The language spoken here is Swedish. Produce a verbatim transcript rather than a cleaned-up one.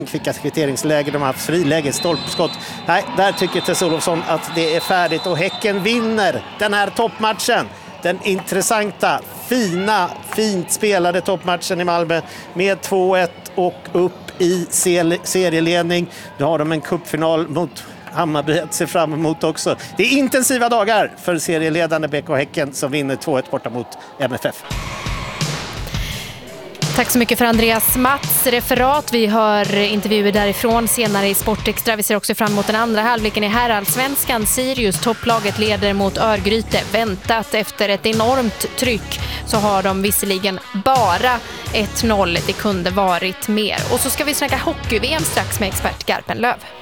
Kvicka kvitteringsläge, de har haft friläge, stolpskott. Nej, där tycker Tess Olofsson att det är färdigt och Häcken vinner den här toppmatchen. Den intressanta, fina, fint spelade toppmatchen i Malmö med två ett och upp i serieledning. Nu har de en cupfinal mot Hammarby att se fram emot också. Det är intensiva dagar för serieledande B K Häcken som vinner två ett borta mot M F F. Tack så mycket för Andreas Mats referat. Vi hör intervjuer därifrån senare i Sportextra. Vi ser också fram emot den andra halvleken i herrallsvenskan. Sirius, topplaget, leder mot Örgryte. Väntat efter ett enormt tryck så har de visserligen bara ett noll. Det kunde varit mer. Och så ska vi snacka hockey-V M strax med expert Garpenlöv.